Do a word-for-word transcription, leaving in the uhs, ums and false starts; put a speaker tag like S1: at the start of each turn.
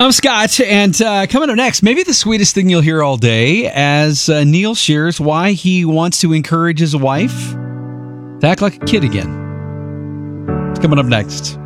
S1: I'm Scott, and uh, coming up next, maybe the sweetest thing you'll hear all day as uh, Neil shares why he wants to encourage his wife to act like a kid again. It's coming up next.